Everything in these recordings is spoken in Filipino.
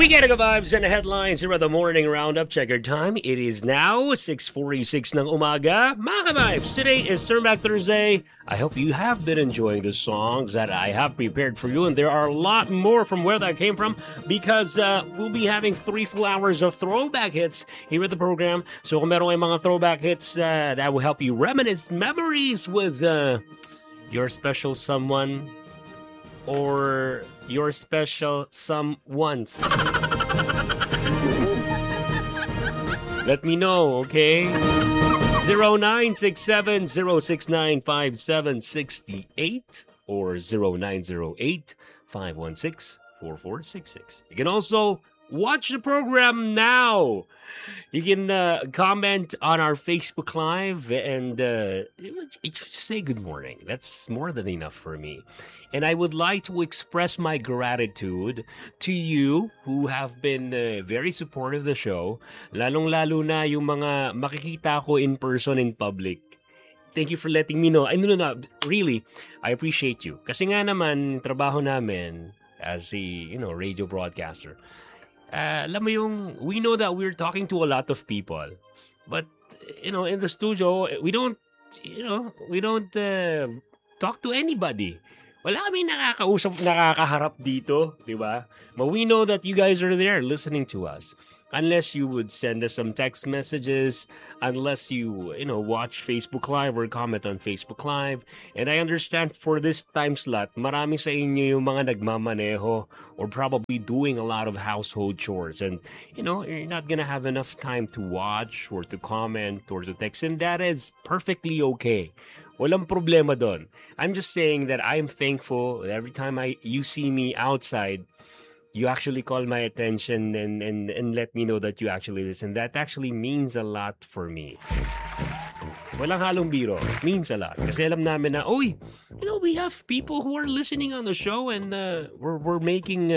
Weekend vibes and headlines here at the morning roundup. Check your time. It is now 6:46 ng umaga. Mga vibes, today is Turnback Thursday. I hope you have been enjoying the songs that I have prepared for you, and there are a lot more from where that came from because we'll be having 3 full hours of throwback hits here at the program. So kung meron kayong mga throwback hits that will help you reminisce memories with your special someone or your special someones. Let me know, okay? 0967-069-5768 or 0908-516-4466. You can also watch the program now. You can comment on our Facebook Live and say good morning. That's more than enough for me. And I would like to express my gratitude to you who have been very supportive of the show. Lalong-lalo na yung mga makikita ko in person in public. Thank you for letting me know. No, really, I appreciate you. Kasi nga naman, trabaho namin as a radio broadcaster. Alam mo yung, we know that we're talking to a lot of people. But, in the studio, we don't talk to anybody. Wala kami nakakaharap dito, di ba? But we know that you guys are there listening to us. Unless you would send us some text messages, unless you watch Facebook Live or comment on Facebook Live. And I understand for this time slot, marami sa inyo yung mga nagmamaneho or probably doing a lot of household chores. And, you're not gonna have enough time to watch or to comment or to text. And that is perfectly okay. Walang problema doon. I'm just saying that I'm thankful that every time you see me outside, you actually call my attention and let me know that you actually listen. That actually means a lot for me. Walang halong biro. It means a lot. Kasi alam namin na, we have people who are listening on the show and we're making...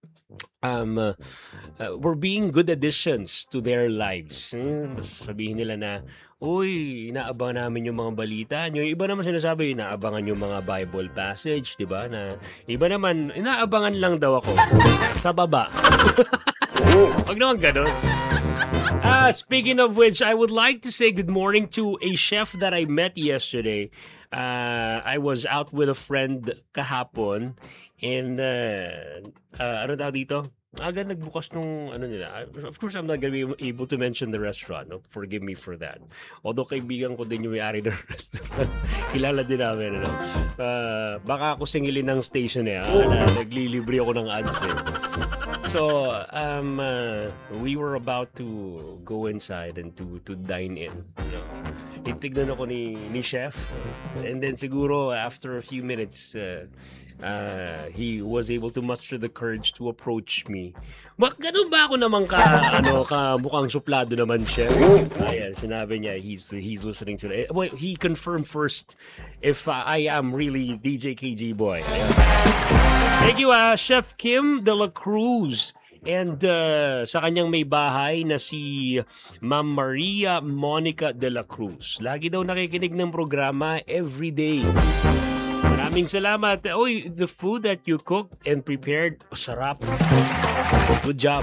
we're being good additions to their lives. Sabihin nila na, inaabangan namin yung mga balita nyo. Iba naman sinasabi, inaabangan yung mga Bible passage, di ba? Na iba naman, inaabangan lang daw ako sa baba. Huwag naman ganun. Speaking of which, I would like to say good morning to a chef that I met yesterday. I was out with a friend kahapon and ano daw dito? Aga nagbukas nung nila. Of course, I'm not gonna be able to mention the restaurant. No? Forgive me for that. Although kaibigan ko din yung may-ari ng restaurant. Kilala din namin. Baka ako singilin ng station naglilibre ako ng ads So, we were about to go inside and to dine in. Itignan ako ni chef. And then siguro after a few minutes, he was able to muster the courage to approach me. Ganun ba ako naman ka mukhang suplado naman siya? Ayan, sinabi niya he's listening to it. Well, he confirmed first if I am really DJ KG Boy. Ayan. Thank you, Chef Kim de la Cruz. And sa kanyang may bahay na si Ma'am Maria Monica de la Cruz. Lagi daw nakikinig ng programa every day. Maraming salamat. The food that you cooked and prepared, sarap. Good job.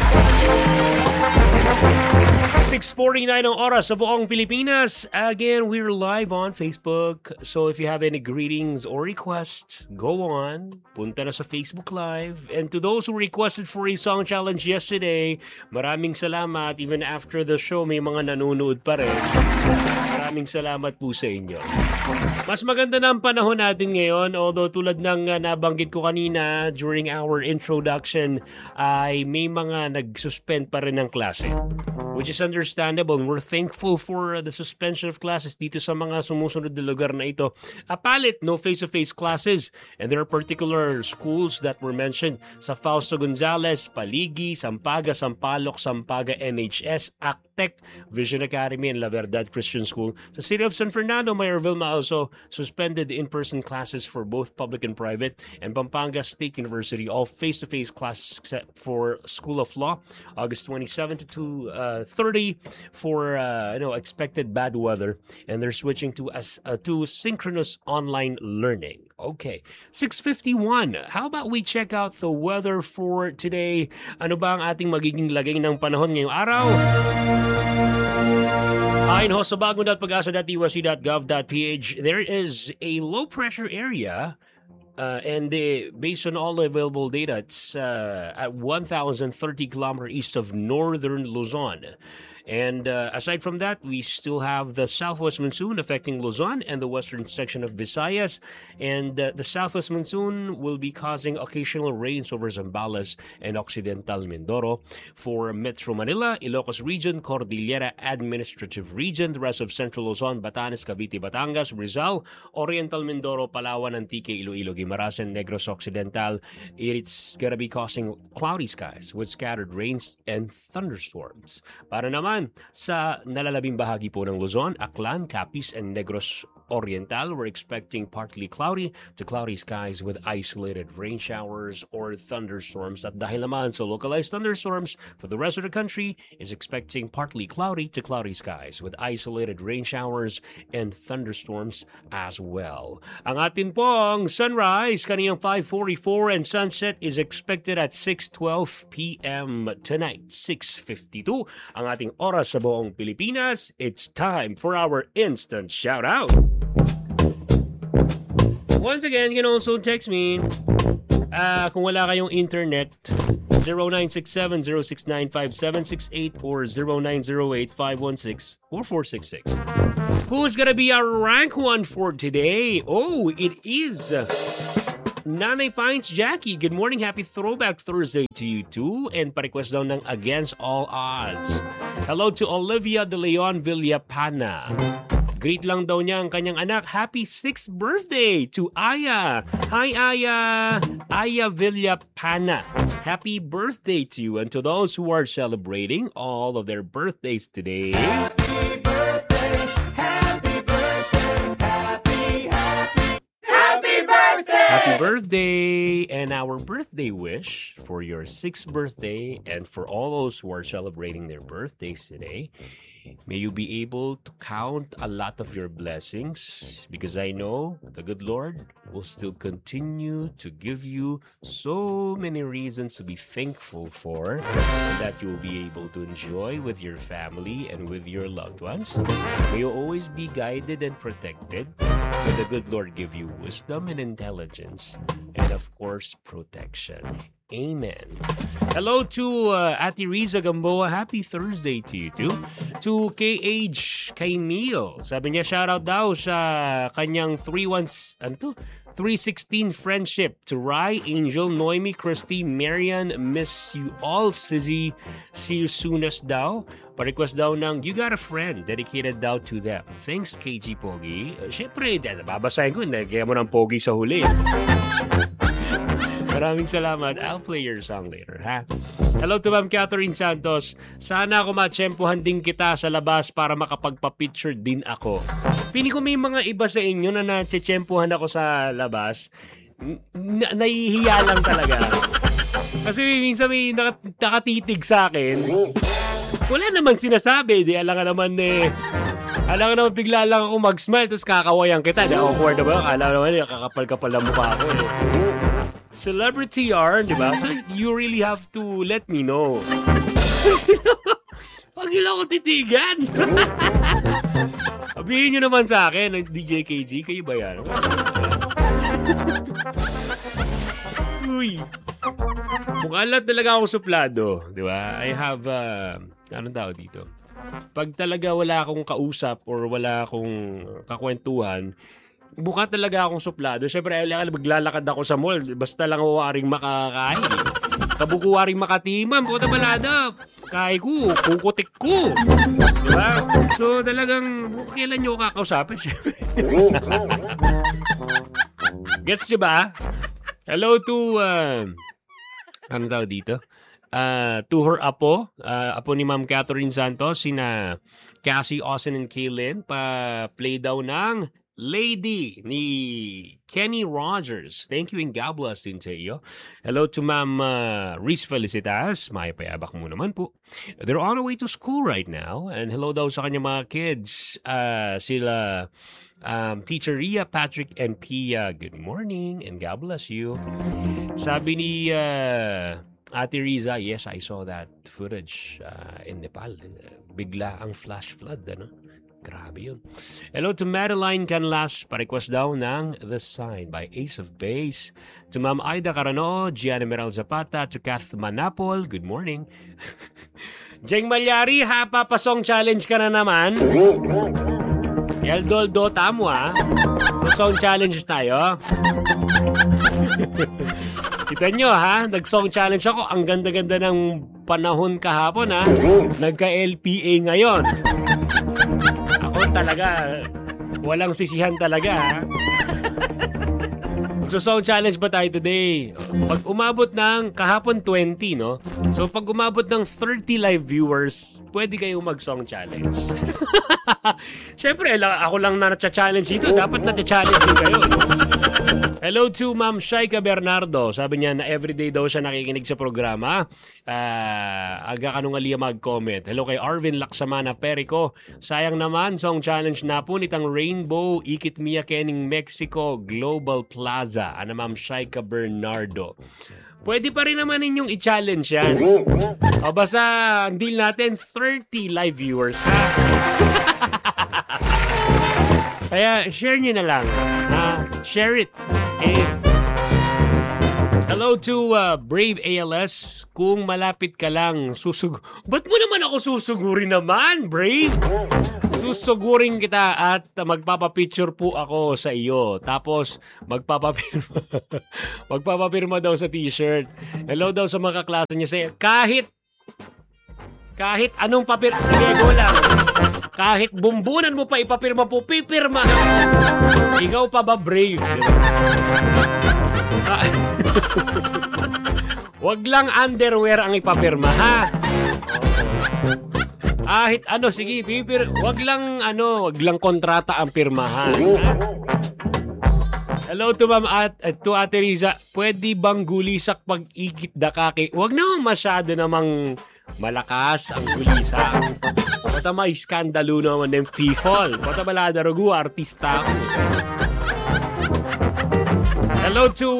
6:49 ang oras sa buong Pilipinas. Again, we're live on Facebook. So if you have any greetings or requests, go on. Punta na sa Facebook Live. And to those who requested for a song challenge yesterday, maraming salamat. Even after the show, may mga nanonood pa rin. Maraming salamat po sa inyo. Mas maganda na ang panahon natin ngayon. Although tulad ng nabanggit ko kanina during our introduction, ay may mga nag-suspend pa rin ng klase. Which is understandable. We're thankful for the suspension of classes dito sa mga sumusunod na lugar na ito. Apalit, no face-to-face classes. And there are particular schools that were mentioned sa Fausto Gonzales, Paligi, Sampaga, Sampaloc, Sampaga, NHS, Actec, Vision Academy, and La Verdad Christian School. Sa City of San Fernando, Mayor Vilma also suspended in-person classes for both public and private. And Pampanga State University, all face-to-face classes except for School of Law, August 27 to 30 for expected bad weather, and they're switching to synchronous online learning. Okay, 6:51. How about we check out the weather for today? Ano ba ang ating magiging lagay ng panahon ngayong araw? Ayon ho sa bagong.pagasa.usc.gov.ph, there is a low-pressure area and based on all available data, it's at 1,030 kilometers east of northern Luzon. And aside from that, we still have the southwest monsoon affecting Luzon and the western section of Visayas. And the southwest monsoon will be causing occasional rains over Zambales and Occidental Mindoro. For Metro Manila, Ilocos Region, Cordillera Administrative Region, the rest of Central Luzon, Batanes, Cavite, Batangas, Rizal, Oriental Mindoro, Palawan, Antique, Iloilo, Guimaras, and Negros Occidental, it's gonna be causing cloudy skies with scattered rains and thunderstorms. Para naman sa nalalabing bahagi po ng Luzon, Aklan, Capiz, and Negros Oriental, we're expecting partly cloudy to cloudy skies with isolated rain showers or thunderstorms. At dahil naman sa localized thunderstorms, for the rest of the country is expecting partly cloudy to cloudy skies with isolated rain showers and thunderstorms as well. Ang atin pong sunrise kaniyang 5:44 and sunset is expected at 6:12 p.m. tonight, 6:52. Ang ating oras sa buong Pilipinas. It's time for our instant shout-out. Once again, you can also text me kung wala kayong internet, 0967-069-5768 or 0908-516-4466. Who's gonna be our rank one for today? Oh, it is Nanay Pines Jackie. Good morning, happy Throwback Thursday to you too. And pa-request daw ng Against All Odds. Hello to Olivia De Leon Villapana. Greet lang daw niya ang kanyang anak. Happy 6th birthday to Aya. Hi Aya. Aya Villapana. Happy birthday to you and to those who are celebrating all of their birthdays today. Happy birthday, happy birthday, happy birthday! Happy birthday! And our birthday wish for your 6th birthday and for all those who are celebrating their birthdays today, may you be able to count a lot of your blessings, because I know the good Lord will still continue to give you so many reasons to be thankful for, that you will be able to enjoy with your family and with your loved ones. May you always be guided and protected. May the good Lord give you wisdom and intelligence, and of course, protection. Amen. Hello to Ate Riza Gamboa. Happy Thursday to you too. To KH Kaimil. Sabi niya shoutout daw sa kanyang 316 friendship. To Rai, Angel, Noemi, Christy, Marian, miss you all. Sizzy, see you soonest daw. Pa-request daw ng You Got a Friend, dedicated daw to them. Thanks, KG Pogi. Siyempre, babasahin ko, kaya mo ng Pogi sa huli. Maraming salamat. I'll play your song later, ha? Hello to Ma'am Catherine Santos. Sana ako matsyempohan din kita sa labas para makapagpa-picture din ako. Pili ko may mga iba sa inyo na natsyempohan ako sa labas. Nahihiya lang talaga. Kasi minsan may nakatitig sa akin. Wala naman sinasabi. Alam ka naman bigla lang ako mag-smile tapos kakawayan kita. Awkward na ba? Alam naman kakapal-kapal na mukha ako eh. Celebrity yarn, di ba? So, you really have to let me know. Pag ilang ko titigan. Sabihin nyo naman sa akin, DJ KG, kayo ba yan? Uy. Mukhang lahat talaga akong suplado, di ba? I have, anong tao dito? Pag talaga wala akong kausap or wala akong kakwentuhan, buka talaga akong suplado. Siyempre, maglalakad ako sa mall. Basta lang waring makakain. Kabukuwaring makatiman. Puta balada. Kaya ko. Kukutik ko. Diba? So, talagang kailan nyo kakausapin? Gets nyo ba? Hello to, ano tawag dito? To her apo ni Ma'am Catherine Santos, sina Cassie, Austin, and Kaylin, pa-play daw ng Lady ni Kenny Rogers. Thank you and God bless din sa iyo. Hello to Ma'am Reese Felicitas. May payabak mo naman po. They're on the way to school right now. And hello daw sa kanya mga kids. Sila Teacher Ria, Patrick, and Pia. Good morning and God bless you. Sabi ni Ate Riza, yes, I saw that footage in Nepal. Bigla ang flash flood, ano? Grabe yun. Hello to Madeline Canlas. Pa-request daw ng The Sign by Ace of Base. To Ma'am Aida Carano, Gianna Meral Zapata, to Kath Manapol. Good morning. Jeng Malyari, ha? Papasong challenge ka na naman. Eldoldo, tamo ha. Song challenge tayo. Kita nyo ha, nag-song challenge ako. Ang ganda-ganda ng panahon kahapon ha. Nagka-LPA ngayon. Ako talaga, walang sisihan talaga ha. Magso-song challenge ba tayo today? Pag umabot ng kahapon 20, no? So pag umabot ng 30 live viewers, pwede kayong mag-song challenge. Siyempre, ako lang na na-challenge dito. Dapat na-challenge din kayo. Hello to Ma'am Shaika Bernardo. Sabi niya na everyday daw siya nakikinig sa programa. Aga kanungalia mag-comment. Hello kay Arvin Laksamana Perico. Sayang naman, song challenge na po nitang Rainbow Ikit Mia Kening Mexico Global Plaza. Ana Ma'am Shaika Bernardo. Pwede pa rin naman ninyong i-challenge yan. O basta, ang deal natin, 30 live viewers, ha? Kaya, share nyo na lang. Share it. Okay? Hello to Brave ALS. Kung malapit ka lang, ba't mo naman ako susugurin naman, Brave? Susugurin kita at magpapapicture po ako sa iyo. Tapos, magpapapirma daw sa t-shirt. Hello daw sa mga kaklase niya. Say, kahit anong papir... Sige, go lang. Kahit bumbunan mo pa ipapirma po, pipirma. Ikaw pa ba, Brave? Wag lang underwear ang ipapirma, ha? Kahit ano, sige, wag lang kontrata ang pirmahan, ha? Hello to Ma'am to Ate Riza. Pwede bang gulisak pag-ikit dakake? Wag naman masyado namang malakas ang gulisak. Pata may skandalo naman ng people. Pata balada rugu, artista. Hello to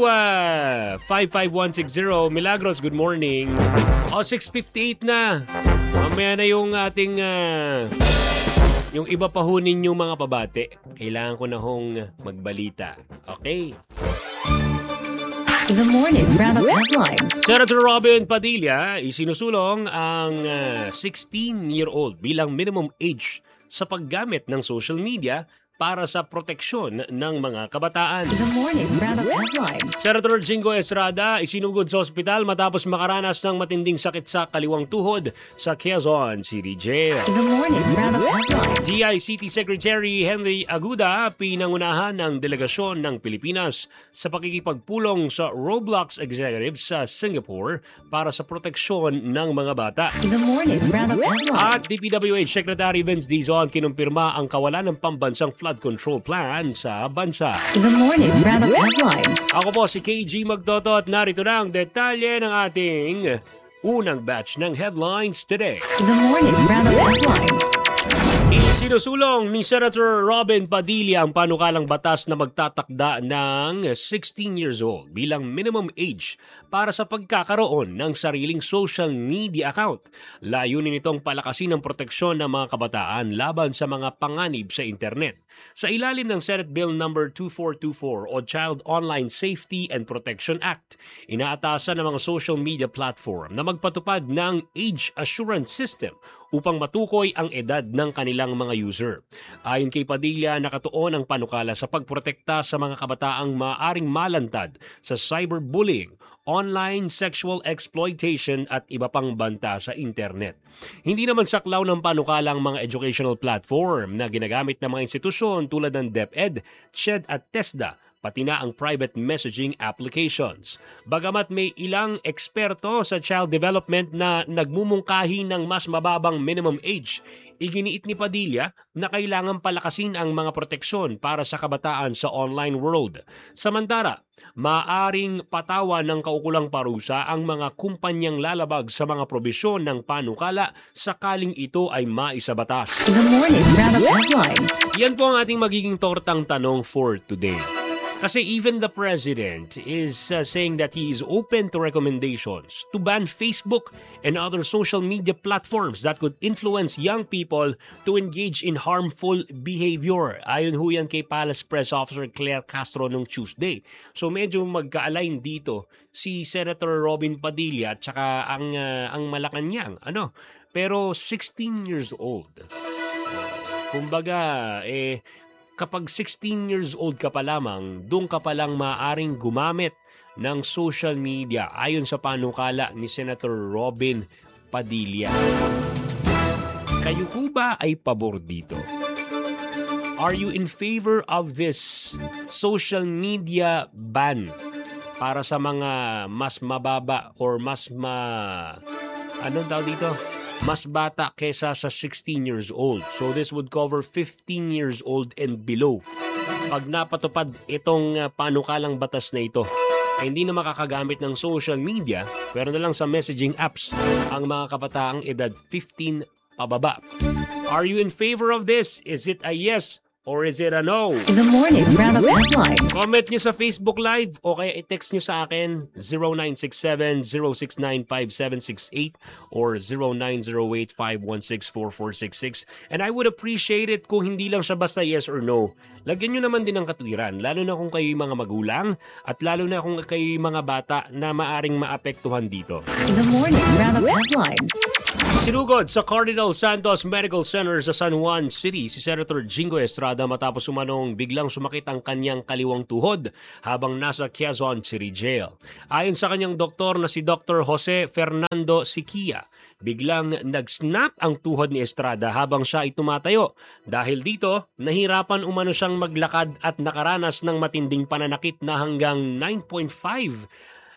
55160. Milagros, good morning. 6:58 na. Mamaya na yung ating yung iba pa ho ninyong mga pabate. Kailangan ko na hong magbalita. Okay? The morning round of headlines. Senator Robin Padilla isinusulong ang 16-year-old bilang minimum age sa paggamit ng social media para sa proteksyon ng mga kabataan. The morning round of headlines. Senator Jingo Estrada isinugod sa ospital matapos makaranas ng matinding sakit sa kaliwang tuhod sa Quezon City Jail. The morning round of headlines. DICT Secretary Henry Aguda pinangunahan ng delegasyon ng Pilipinas sa pakikipagpulong sa Roblox executive sa Singapore para sa proteksyon ng mga bata. The morning round of headlines. At DPWH Secretary Vince Dizon kinumpirma ang kawalan ng pambansang flood control plan sa bansa. The morning round of headlines. Ako po si KG Magtoto at narito na ang detalye ng ating unang batch ng headlines today. The morning round of headlines. Isinusulong ni Senator Robin Padilla ang panukalang batas na magtatakda ng 16 years old bilang minimum age para sa pagkakaroon ng sariling social media account. Layunin nitong palakasin ang proteksyon ng mga kabataan laban sa mga panganib sa internet. Sa ilalim ng Senate Bill No. 2424 o Child Online Safety and Protection Act, inaatasan ng mga social media platform na magpatupad ng age assurance system upang matukoy ang edad ng kanilang mga user. Ayon kay Padilla, nakatuon ang panukala sa pagprotekta sa mga kabataang maaaring malantad sa cyberbullying, online sexual exploitation at iba pang banta sa internet. Hindi naman saklaw ng panukala ang mga educational platform na ginagamit ng mga institusyon tulad ng DepEd, CHED at TESDA, pati na ang private messaging applications. Bagamat may ilang eksperto sa child development na nagmumungkahi ng mas mababang minimum age, Iginiit ni Padilla na kailangan palakasin ang mga proteksyon para sa kabataan sa online world. Samantala, maaring patawan ng kaukulang parusa ang mga kumpanyang lalabag sa mga probisyon ng panukala sakaling ito ay maisabatas. The morning roundup headlines. Yan po ang ating magiging tortang tanong for today. Kasi even the president is saying that he is open to recommendations to ban Facebook and other social media platforms that could influence young people to engage in harmful behavior. Ayon ho yan kay Palace Press Officer Claire Castro nung Tuesday. So medyo magka-align dito si Senator Robin Padilla at saka ang Malacanang. Pero 16 years old. Kumbaga, kapag 16 years old ka pa lamang, doon ka pa lang maaaring gumamit ng social media ayon sa panukala ni Senator Robin Padilla. Kayo ho ba ay pabor dito? Are you in favor of this social media ban para sa mga mas mababa or mas mas bata kesa sa 16 years old. So this would cover 15 years old and below. Pag napatupad itong panukalang batas na ito, ay hindi na makakagamit ng social media, pero na lang sa messaging apps ang mga kabataang edad 15 pababa. Are you in favor of this? Is it a yes or is it a no? The morning roundup headlines. Comment nyo sa Facebook Live o kaya i-text nyo sa akin 0967-069-5768 or 0908-516-4466. And I would appreciate it kung hindi lang siya basta yes or no. Lagyan nyo naman din ng katwiran, lalo na kung kayo'y mga magulang at lalo na kung kayo'y mga bata na maaring maapektuhan dito. The morning roundup headlines. Sinugod sa Cardinal Santos Medical Center sa San Juan City si Senator Jingo Estrada matapos umanong biglang sumakit ang kanyang kaliwang tuhod habang nasa Quezon City Jail. Ayon sa kanyang doktor na si Dr. Jose Fernando Siquia, biglang nag-snap ang tuhod ni Estrada habang siya ay tumatayo. Dahil dito, nahirapan umano siyang maglakad at nakaranas ng matinding pananakit na hanggang 9.5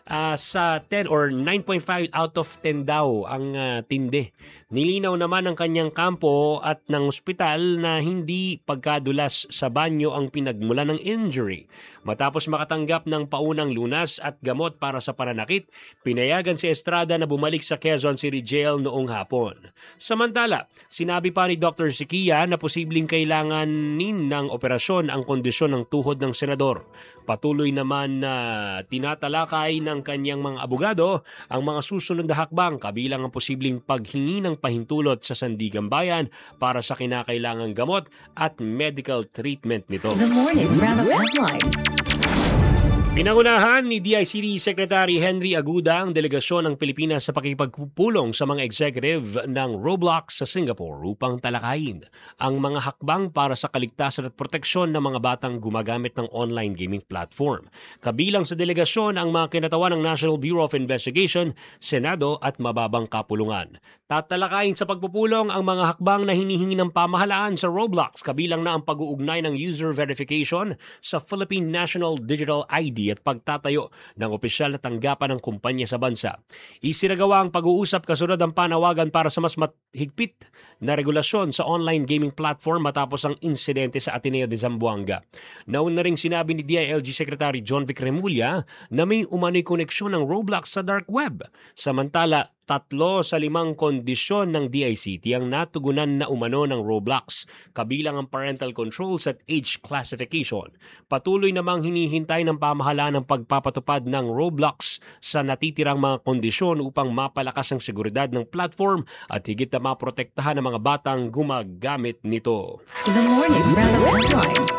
sa 10 or 9.5 out of 10 daw ang tindi. Nilinaw naman ng kanyang kampo at ng ospital na hindi pagkadulas sa banyo ang pinagmula ng injury. Matapos makatanggap ng paunang lunas at gamot para sa pananakit, pinayagan si Estrada na bumalik sa Quezon City Jail noong hapon. Samantala, sinabi pa ni Dr. Siquia na posibleng kailanganin ng operasyon ang kondisyon ng tuhod ng senador. Patuloy naman na tinatalakay ng kanyang mga abogado ang mga susunod na hakbang kabilang ang posibleng paghingi ng pahintulot sa Sandigan Bayan para sa kinakailangang gamot at medical treatment nito. The morning roundup headlines. Pinangunahan ni DICT Secretary Henry Aguda ang delegasyon ng Pilipinas sa pakikipagpulong sa mga executive ng Roblox sa Singapore upang talakayin ang mga hakbang para sa kaligtasan at proteksyon ng mga batang gumagamit ng online gaming platform. Kabilang sa delegasyon ang mga kinatawan ng National Bureau of Investigation, Senado at Mababang Kapulungan. Tatalakayin sa pagpupulong ang mga hakbang na hinihingi ng pamahalaan sa Roblox, kabilang na ang pag-uugnay ng user verification sa Philippine National Digital ID at pagtatayo ng opisyal na tanggapan ng kumpanya sa bansa. Isinagawa ang pag-uusap kasunod ang panawagan para sa mas higpit na regulasyon sa online gaming platform matapos ang insidente sa Ateneo de Zamboanga. Nauna ring sinabi ni DILG Secretary John Vic Remulla na may umano'y koneksyon ng Roblox sa dark web. Samantala, 3 sa 5 kondisyon ng DICT ang natugunan na umano ng Roblox, kabilang ang parental controls at age classification. Patuloy namang hinihintay ng pamahalaan ang pagpapatupad ng Roblox sa natitirang mga kondisyon upang mapalakas ang seguridad ng platform at higit na maprotektahan ang mga batang gumagamit nito. The morning roundup headlines.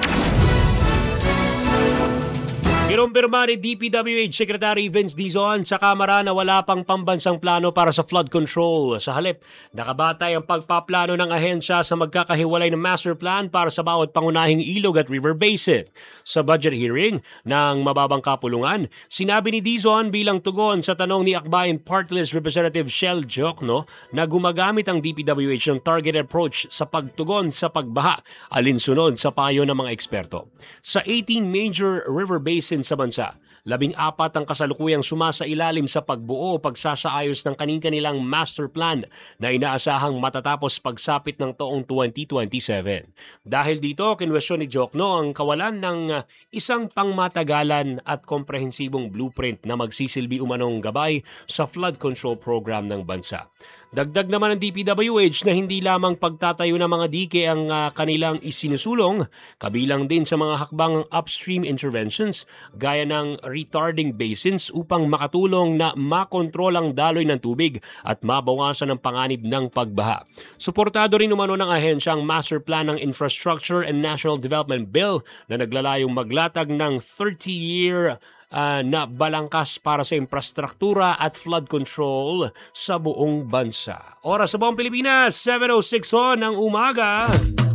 Kinumpirma ni DPWH Secretary Vince Dizon sa Kamara na wala pang pambansang plano para sa flood control. Sa halip, nakabatay ang pagpaplano ng ahensya sa magkakahiwalay na master plan para sa bawat pangunahing ilog at river basin. Sa budget hearing ng Mababang Kapulungan, sinabi ni Dizon bilang tugon sa tanong ni Akbayan Party List Representative Shell Jokno na gumagamit ang DPWH ng targeted approach sa pagtugon sa pagbaha, alinsunod sa payo ng mga eksperto. Sa 18 major river basins sa bansa, 14 ang kasalukuyang sumasailalim sa pagbuo o pagsasaayos ng kanilang master plan na inaasahang matatapos pagsapit ng taong 2027. Dahil dito, kinwestiyon ni Jokno ang kawalan ng isang pangmatagalan at komprehensibong blueprint na magsisilbi umanong gabay sa flood control program ng bansa. Dagdag naman ng DPWH na hindi lamang pagtatayo ng mga dike ang kanilang isinusulong, kabilang din sa mga hakbang upstream interventions gaya ng retarding basins upang makatulong na makontrol ang daloy ng tubig at mabawasan ang panganib ng pagbaha. Suportado rin umano ng ahensya ang Master Plan ng Infrastructure and National Development Bill na naglalayong maglatag ng 30-year na balangkas para sa infrastruktura at flood control sa buong bansa. Oras sa buong Pilipinas, 7:06 ng umaga.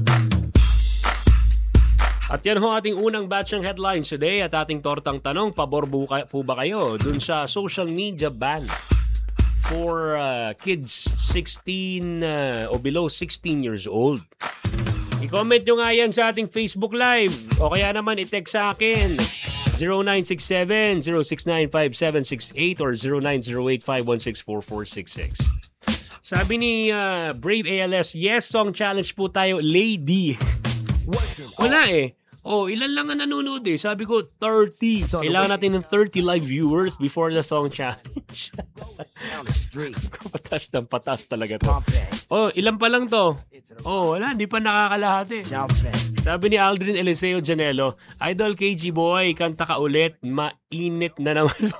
At yan ho ating unang batch ng headlines today at ating tortang tanong, pabor po ba kayo dun sa social media ban for kids 16 o below 16 years old? I-comment nyo nga yan sa ating Facebook Live o kaya naman i-text sa akin 0967-069-5768 or 0908-516-4466. Sabi ni Brave ALS, yes, song challenge po tayo, lady. Wala eh. Ilan lang ang nanonood eh. Sabi ko, 30. Kailangan natin ng 30 live viewers before the song challenge. Patas ng patas talaga to. Ilan pa lang to? Wala, hindi pa nakakalahati. Sabi ni Aldrin Eliseo Janelo, Idol KG Boy, kanta ka ulit, mainit na naman.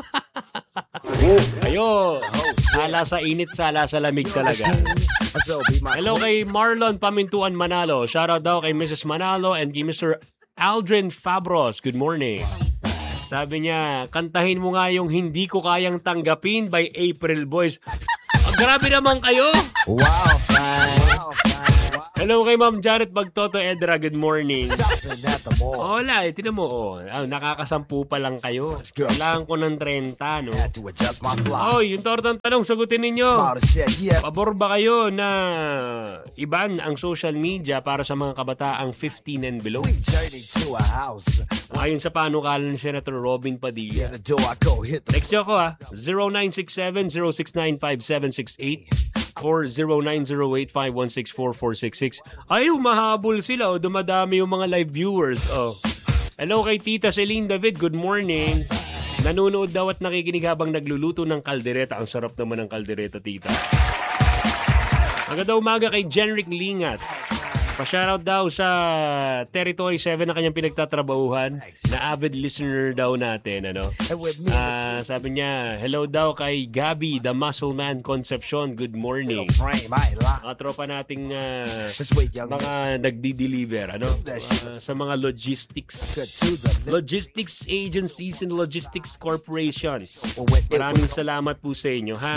Ayo, sala sa init, sala sa lamig talaga. Hello kay Marlon Pamintuan Manalo. Shoutout daw kay Mrs. Manalo and kay Mr. Aldrin Fabros. Good morning. Sabi niya, kantahin mo nga yung Hindi Ko Kayang Tanggapin by April Boys. Grabe naman kayo. Wow, Hello kay Ma'am Janet Bagtoto Edra, good morning. Wala, tinan mo, nakakasampu pa lang kayo. Kailangan ko ng 30, no? Yung tortang tanong, sagutin ninyo. Pabor ba kayo na iban ang social media para sa mga kabataang 15 and below? Ayon sa panukalan ni Senator Robin Padilla. Text nyo ako 0967-069-5768 or 0908-516-4466. Ay, mahabol sila dumadami yung mga live viewers. Hello kay Tita Celine David, good morning. Nanonood daw at nakikinig habang nagluluto ng kaldereta. Ang sarap naman ng kaldereta, Tita. Magandang umaga kay Jenrick Lingat. Pa-shoutout daw sa Territory 7 na kanyang pinagtatrabahuhan na avid listener daw natin. Sabi niya, hello daw kay Gabi, the Muscle Man Concepcion. Good morning. Mga tropa nating mga nagdi-deliver sa mga logistics agencies and logistics corporations. Maraming salamat po sa inyo, ha?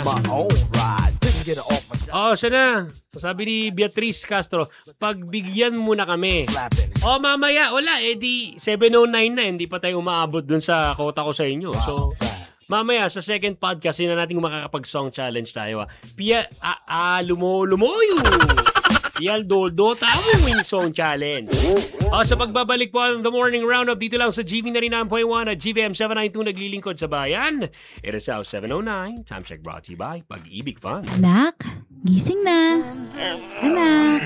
Sana. Sabi ni Beatrice Castro, pagbigyan mo na kami. Mamaya, wala. Di 7:09 na. Hindi pa tayo umaabot dun sa kota ko sa inyo. So, mamaya, sa second podcast, na natin makakapag-song challenge tayo. Lumoyo. Pial Doldo, tama mo yung song challenge. Sa pagbabalik po ang The Morning Roundup dito lang sa GV 99.1 at GVM 792 naglilingkod sa bayan. It is now 7:09. Time check brought to you by Pag-ibig Fund. Anak, gising na. Anak.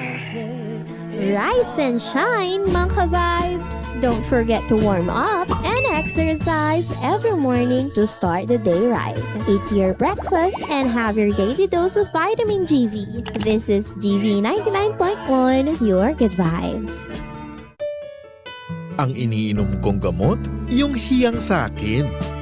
Rise and shine, mga ka-vibes! Don't forget to warm up and exercise every morning to start the day right. Eat your breakfast and have your daily dose of vitamin GV. This is GV 99.1, your good vibes. Ang iniinom kong gamot, yung hiyang sa akin.